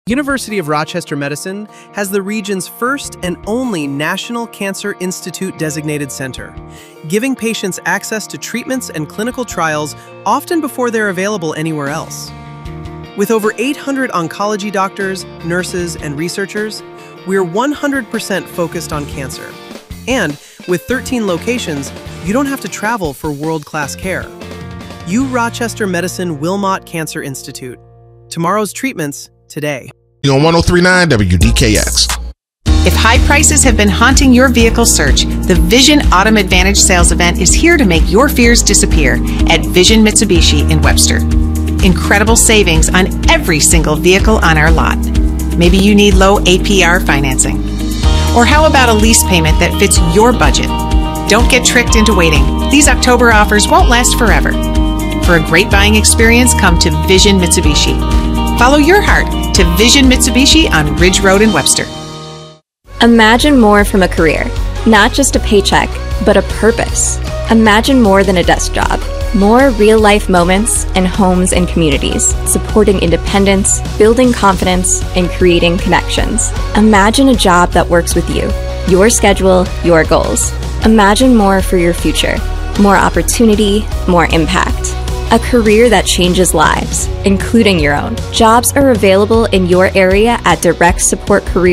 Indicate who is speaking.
Speaker 1: University of Rochester Medicine has the region's first and only National Cancer Institute designated center, giving patients access to treatments and clinical trials often before they're available anywhere else. With over 800 oncology doctors, nurses, and researchers, we're 100% focused on cancer. And with 13 locations, you don't have to travel for world-class care. U Rochester Medicine Wilmot Cancer Institute. Tomorrow's treatments today.
Speaker 2: On 103.9 WDKX.
Speaker 3: If high prices have been haunting your vehicle search, the Vision Autumn Advantage sales event is here to make your fears disappear at Vision Mitsubishi in Webster. Incredible savings on every single vehicle on our lot. Maybe you need low APR financing. Or how about a lease payment that fits your budget? Don't get tricked into waiting. These October offers won't last forever. For a great buying experience, come to Vision Mitsubishi. Follow your heart to Vision Mitsubishi on Ridge Road in Webster.
Speaker 4: Imagine more from a career, not just a paycheck, but a purpose. Imagine more than a desk job, more real-life moments and homes and communities, supporting independence, building confidence, and creating connections. Imagine a job that works with you, your schedule, your goals. Imagine more for your future, more opportunity, more impact. A career that changes lives, including your own. Jobs are available in your area at Direct Support Career